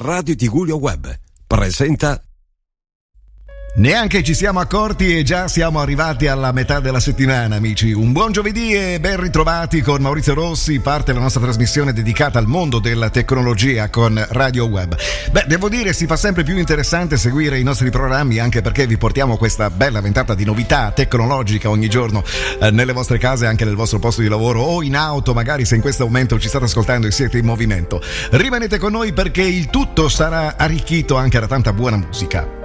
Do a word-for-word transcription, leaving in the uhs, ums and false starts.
Radio Tigullio Web presenta. Neanche ci siamo accorti e già siamo arrivati alla metà della settimana, amici. Un buon giovedì e ben ritrovati con Maurizio Rossi. Parte la nostra trasmissione dedicata al mondo della tecnologia con Radio Web. Beh, devo dire, si fa sempre più interessante seguire i nostri programmi, anche perché vi portiamo questa bella ventata di novità tecnologica ogni giorno eh, nelle vostre case, anche nel vostro posto di lavoro o in auto, magari se in questo momento ci state ascoltando e siete in movimento. Rimanete con noi perché il tutto sarà arricchito anche da tanta buona musica.